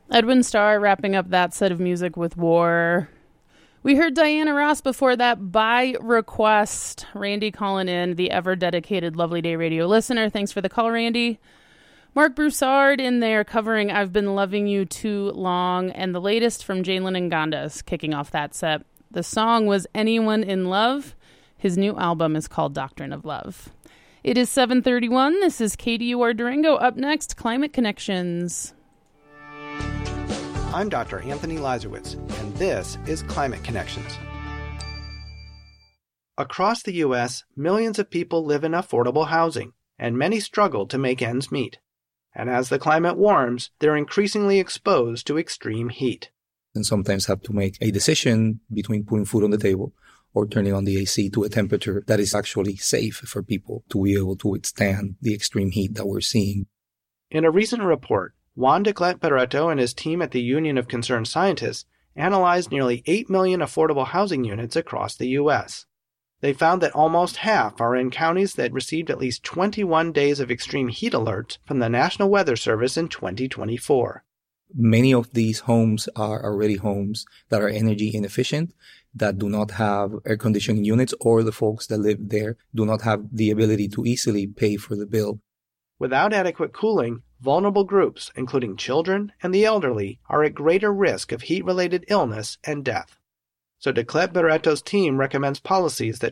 Edwin Starr wrapping up that set of music with War. We heard Diana Ross before that by request. Randy calling in, the ever-dedicated Lovely Day Radio listener. Thanks for the call, Randy. Mark Broussard in there covering I've Been Loving You Too Long, and the latest from Jalen and Gondas kicking off that set. The song was Anyone in Love. His new album is called Doctrine of Love. It is 7:31. This is KDUR Durango. Up next, Climate Connections. I'm Dr. Anthony Lazarowitz, and this is Climate Connections. Across the U.S., millions of people live in affordable housing, and many struggle to make ends meet. And as the climate warms, they're increasingly exposed to extreme heat. And sometimes have to make a decision between putting food on the table or turning on the AC to a temperature that is actually safe for people to be able to withstand the extreme heat that we're seeing. In a recent report, Juan de Clet Barreto and his team at the Union of Concerned Scientists analyzed nearly 8 million affordable housing units across the U.S. They found that almost half are in counties that received at least 21 days of extreme heat alerts from the National Weather Service in 2024. Many of these homes are already homes that are energy inefficient, that do not have air conditioning units, or the folks that live there do not have the ability to easily pay for the bill. Without adequate cooling, vulnerable groups, including children and the elderly, are at greater risk of heat-related illness and death. So de Clet Barreto's team recommends policies that